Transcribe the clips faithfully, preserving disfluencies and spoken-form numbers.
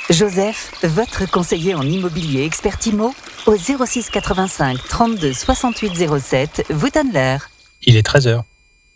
Joseph, votre conseiller en immobilier expert IMO, au zéro six quatre-vingt-cinq trente-deux soixante-huit zéro sept, vous donne l'heure. Il est treize heures.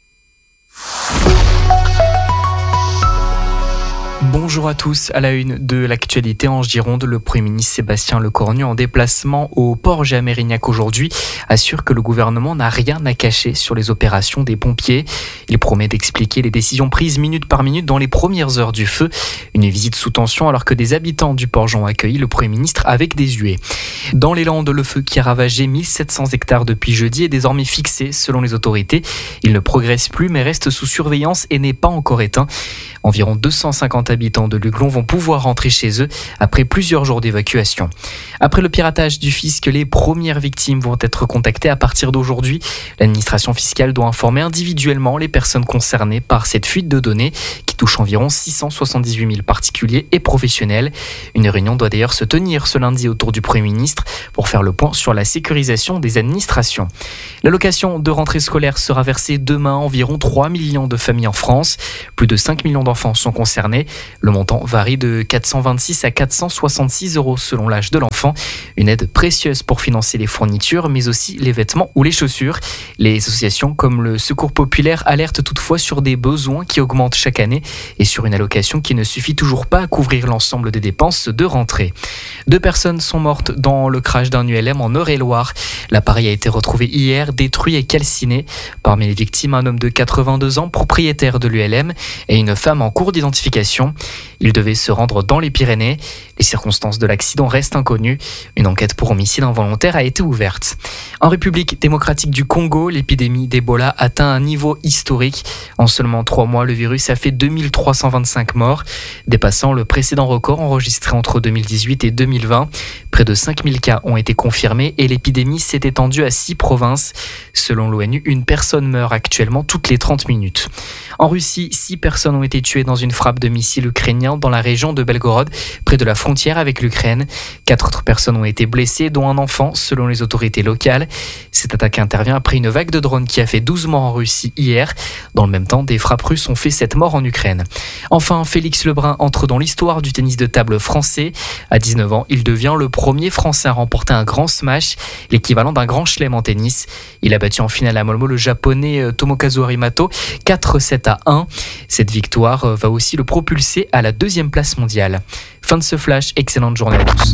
Bonjour à tous, à la une de l'actualité en Gironde, le Premier ministre Sébastien Lecornu, en déplacement au Porge à Mérignac aujourd'hui, assure que le gouvernement n'a rien à cacher sur les opérations des pompiers. Il promet d'expliquer les décisions prises minute par minute dans les premières heures du feu. Une visite sous tension alors que des habitants du Porge ont accueilli le Premier ministre avec des huées. Dans les Landes, le feu qui a ravagé mille sept cents hectares depuis jeudi est désormais fixé selon les autorités. Il ne progresse plus mais reste sous surveillance et n'est pas encore éteint. Environ deux cent cinquante habitants de Luglon vont pouvoir rentrer chez eux après plusieurs jours d'évacuation. Après le piratage du fisc, les premières victimes vont être contactées à partir d'aujourd'hui. L'administration fiscale doit informer individuellement les personnes concernées par cette fuite de données qui touche environ six cent soixante-dix-huit mille particuliers et professionnels. Une réunion doit d'ailleurs se tenir ce lundi autour du Premier ministre pour faire le point sur la sécurisation des administrations. L'allocation de rentrée scolaire sera versée demain à environ trois millions de familles en France. Plus de cinq millions d'enfants sont concernés. Le montant varie de quatre cent vingt-six à quatre cent soixante-six euros selon l'âge de l'enfant. Une aide précieuse pour financer les fournitures, mais aussi les vêtements ou les chaussures. Les associations comme le Secours Populaire alertent toutefois sur des besoins qui augmentent chaque année et sur une allocation qui ne suffit toujours pas à couvrir l'ensemble des dépenses de rentrée. Deux personnes sont mortes dans le crash d'un U L M en Eure-et-Loire. L'appareil a été retrouvé hier, détruit et calciné. Parmi les victimes, un homme de quatre-vingt-deux ans, propriétaire de l'U L M, et une femme en cours d'identification. Il devait se rendre dans les Pyrénées. Les circonstances de l'accident restent inconnues. Une enquête pour homicide involontaire a été ouverte. En République démocratique du Congo, l'épidémie d'Ebola atteint un niveau historique. En seulement trois mois, le virus a fait deux mille trois cent vingt-cinq morts, dépassant le précédent record enregistré entre deux mille dix-huit et deux mille vingt. Près de cinq mille cas ont été confirmés et l'épidémie s'est étendue à six provinces. Selon l'ONU, une personne meurt actuellement toutes les trente minutes. En Russie, six personnes ont été tuées dans une frappe de missiles ukrainiens dans la région de Belgorod, près de la frontière avec l'Ukraine. Quatre autres personnes ont été blessées, dont un enfant, selon les autorités locales. Cette attaque intervient après une vague de drones qui a fait douze morts en Russie hier. Dans le même temps, des frappes russes ont fait sept morts en Ukraine. Enfin, Félix Lebrun entre dans l'histoire du tennis de table français. À dix-neuf ans, il devient le premier Français à remporter un grand smash, l'équivalent d'un grand chelem en tennis. Il a battu en finale à Malmö le japonais Tomokazu Harimato quatre sept à un. Cette victoire va aussi le propulser à la deuxième place mondiale. Fin de ce flash, excellente journée à tous.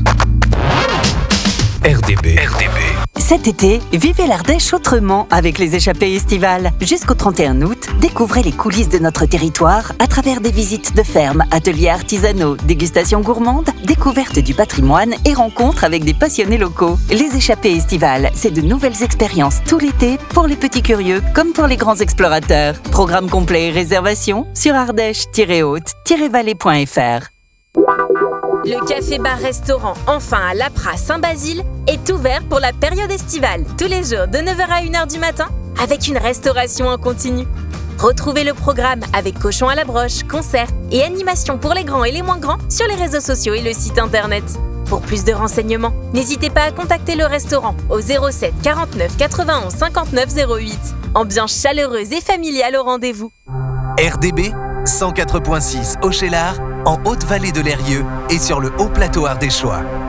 R D B. R D B. Cet été, vivez l'Ardèche autrement avec les échappées estivales. Jusqu'au trente et un août, découvrez les coulisses de notre territoire à travers des visites de fermes, ateliers artisanaux, dégustations gourmandes, découvertes du patrimoine et rencontres avec des passionnés locaux. Les échappées estivales, c'est de nouvelles expériences tout l'été pour les petits curieux comme pour les grands explorateurs. Programme complet et réservation sur ardèche tiret haute tiret vallée point f r. Le café-bar-restaurant Enfin à Lapras Saint-Basile est ouvert pour la période estivale, tous les jours de neuf heures à une heure du matin, avec une restauration en continu. Retrouvez le programme avec cochon à la broche, concerts et animations pour les grands et les moins grands sur les réseaux sociaux et le site internet. Pour plus de renseignements, n'hésitez pas à contacter le restaurant au zéro sept quarante-neuf quatre-vingt-onze cinquante-neuf zéro huit. Ambiance chaleureuse et familiale au rendez-vous. R D B cent quatre virgule six au Chélar, en Haute-Vallée de l'Eyrieux et sur le haut plateau ardéchois.